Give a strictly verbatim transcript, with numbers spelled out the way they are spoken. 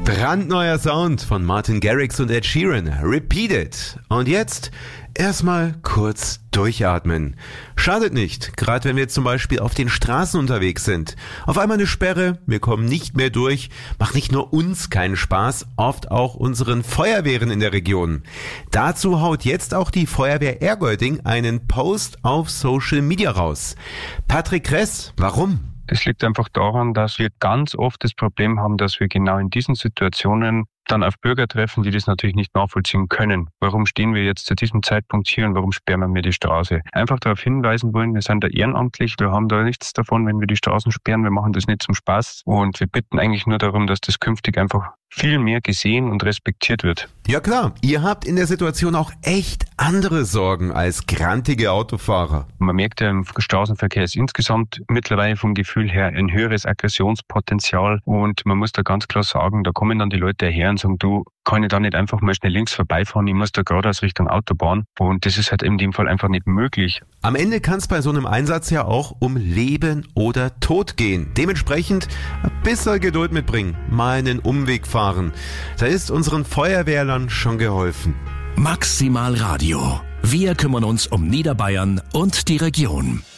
Brandneuer Sound von Martin Garrix und Ed Sheeran. Repeat It. Und jetzt erstmal kurz durchatmen. Schadet nicht, gerade wenn wir zum Beispiel auf den Straßen unterwegs sind. Auf einmal eine Sperre, wir kommen nicht mehr durch, macht nicht nur uns keinen Spaß, oft auch unseren Feuerwehren in der Region. Dazu haut jetzt auch die Feuerwehr Ergolding einen Post auf Social Media raus. Patrick Kress, warum? Das liegt einfach daran, dass wir ganz oft das Problem haben, dass wir genau in diesen Situationen dann auf Bürger treffen, die das natürlich nicht nachvollziehen können. Warum stehen wir jetzt zu diesem Zeitpunkt hier und warum sperren wir mir die Straße? Einfach darauf hinweisen wollen, wir sind da ehrenamtlich, wir haben da nichts davon, wenn wir die Straßen sperren, wir machen das nicht zum Spaß und wir bitten eigentlich nur darum, dass das künftig einfach viel mehr gesehen und respektiert wird. Ja klar, ihr habt in der Situation auch echt andere Sorgen als grantige Autofahrer. Man merkt ja, im Straßenverkehr ist insgesamt mittlerweile vom Gefühl her ein höheres Aggressionspotenzial und man muss da ganz klar sagen, da kommen dann die Leute her und sagen, du, kann ich da nicht einfach mal schnell links vorbeifahren, ich muss da geradeaus Richtung Autobahn und das ist halt in dem Fall einfach nicht möglich. Am Ende kann es bei so einem Einsatz ja auch um Leben oder Tod gehen. Dementsprechend ein bisschen Geduld mitbringen, mal einen Umweg fahren. Da ist unseren Feuerwehrlern schon geholfen. Maximal Radio. Wir kümmern uns um Niederbayern und die Region.